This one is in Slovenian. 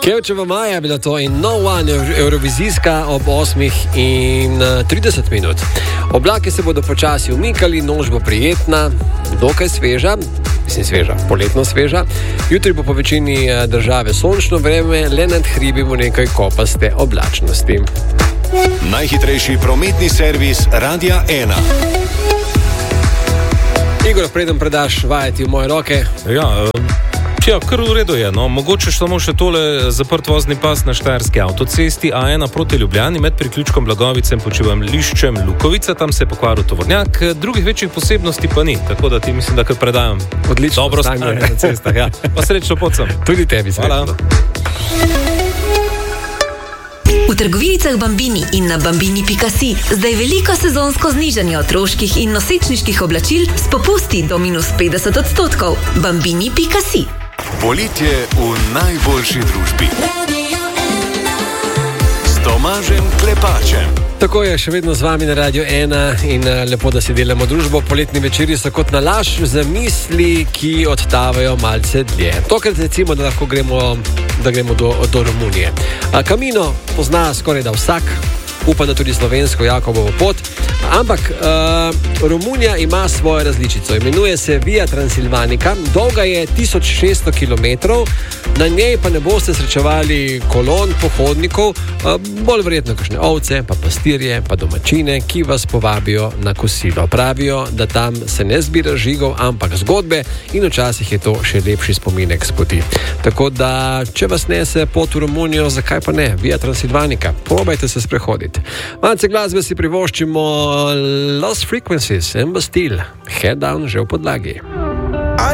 Kevčeva Maja je bila to in No One Eurovizijska ob 8:30 minut. Oblake se bodo počasi umikali, noč bo prijetna, dokaj sveža, poletno sveža. Jutri bo po večini države sončno vreme, le nad hribi bo nekaj kopaste oblačnosti. Najhitrejši prometni servis Radia 1. Igor, preden predaš vajeti v moje roke. Ja, kar v redu je. No. Mogoče samo še tole zaprt vozni pas na štajerski avtocesti A1 proti Ljubljani med priključkom Blagovice in počivališčem Lukovica. Tam se je pokvaril tovornjak, drugih večjih posebnosti pa ni. Tako da ti mislim, da kar predajam. Odlično dobro stanje na cestah. Ja. Pa srečno pocem. Tudi tebi srečno. V trgovinicah Bambini in na bambini.si zdaj veliko sezonsko znižanje otroških in nosečniških oblačil s popusti do -50%. Bambini.si. Poletje v najboljši družbi. S Tomažem Klepačem. Tako je, še vedno z vami na Radio 1 in lepo, da si delamo družbo. Poletni večeri so kot nalaž za misli, ki odtavajo malce dlje. Tokrat recimo, da lahko gremo do Romunije. Camino pozna skoraj da vsak, upam, da tudi slovensko Jakobovo pot, ampak Romunija ima svojo različico. Imenuje se Via Transilvanica, dolga je 1600 km, na njej pa ne boste srečevali kolon pohodnikov, bolj verjetno kakšne ovce, pa pastirje, pa domačine, ki vas povabijo na kosilo. Pravijo, da tam se ne zbira žigov, ampak zgodbe in včasih je to še lepši spominek s poti. Tako da, če vas nese pot v Romunijo, zakaj pa ne? Via Transilvanica, probajte se sprehoditi. Malce glasbe si privoščimo Lost Frequencies in Bastille, Head Down že v podlagi.